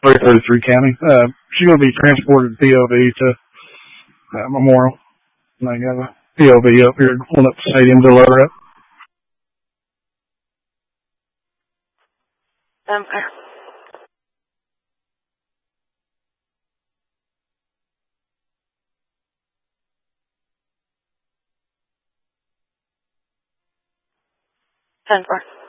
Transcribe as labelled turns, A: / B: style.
A: 333 County. She's going to be transported to POV to Memorial. And they got a POV up here, one at the stadium to load her up.
B: Ten four.